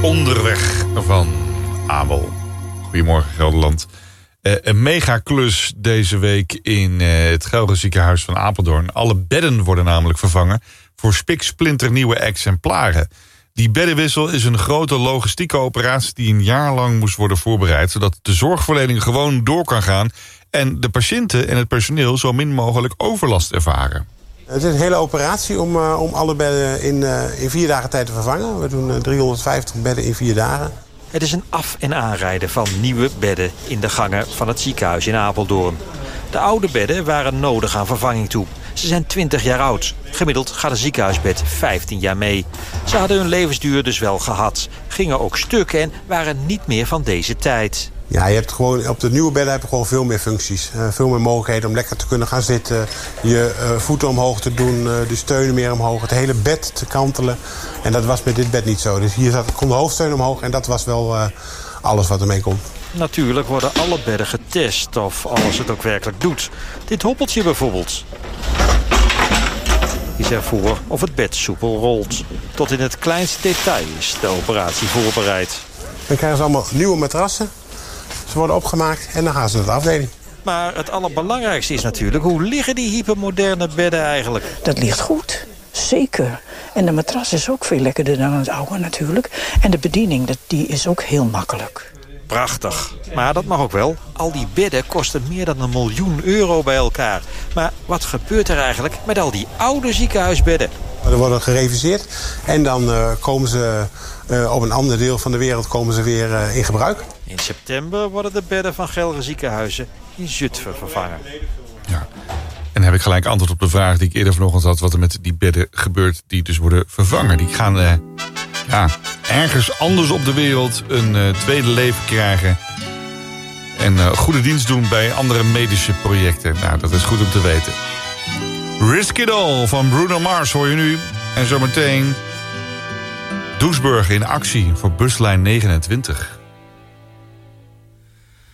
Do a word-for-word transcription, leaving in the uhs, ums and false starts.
Onderweg van Abel. Goedemorgen Gelderland. Uh, een megaklus deze week in uh, het Gelre ziekenhuis van Apeldoorn. Alle bedden worden namelijk vervangen voor spiksplinternieuwe exemplaren. Die beddenwissel is een grote logistieke operatie die een jaar lang moest worden voorbereid, zodat de zorgverlening gewoon door kan gaan en de patiënten en het personeel zo min mogelijk overlast ervaren. Het is een hele operatie om, uh, om alle bedden in, uh, in vier dagen tijd te vervangen. We doen uh, driehonderdvijftig bedden in vier dagen. Het is een af- en aanrijden van nieuwe bedden in de gangen van het ziekenhuis in Apeldoorn. De oude bedden waren nodig aan vervanging toe. Ze zijn twintig jaar oud. Gemiddeld gaat een ziekenhuisbed vijftien jaar mee. Ze hadden hun levensduur dus wel gehad. Gingen ook stuk en waren niet meer van deze tijd. Ja, je hebt gewoon, op de nieuwe bedden heb je gewoon veel meer functies. Uh, veel meer mogelijkheden om lekker te kunnen gaan zitten. Je uh, voeten omhoog te doen, uh, de steunen meer omhoog. Het hele bed te kantelen. En dat was met dit bed niet zo. Dus hier zat, kon de hoofdsteun omhoog en dat was wel uh, alles wat ermee kon. Natuurlijk worden alle bedden getest of alles het ook werkelijk doet. Dit hoppeltje bijvoorbeeld is ervoor of het bed soepel rolt. Tot in het kleinste detail is de operatie voorbereid. Dan krijgen ze allemaal nieuwe matrassen. Ze worden opgemaakt en dan gaan ze naar de afdeling. Maar het allerbelangrijkste is natuurlijk, hoe liggen die hypermoderne bedden eigenlijk? Dat ligt goed, zeker. En de matras is ook veel lekkerder dan het oude natuurlijk. En de bediening, dat, die is ook heel makkelijk. Prachtig. Maar dat mag ook wel. Al die bedden kosten meer dan een miljoen euro bij elkaar. Maar wat gebeurt er eigenlijk met al die oude ziekenhuisbedden? Er worden gereviseerd en dan uh, komen ze uh, op een ander deel van de wereld komen ze weer uh, in gebruik. In september worden de bedden van Gelre ziekenhuizen in Zutphen vervangen. Ja. En dan heb ik gelijk antwoord op de vraag die ik eerder vanochtend had, wat er met die bedden gebeurt die dus worden vervangen. Die gaan uh, ja, ergens anders op de wereld een uh, tweede leven krijgen. En uh, goede dienst doen bij andere medische projecten. Nou, dat is goed om te weten. Risk It All van Bruno Mars hoor je nu. En zometeen Doesburg in actie voor buslijn negenentwintig.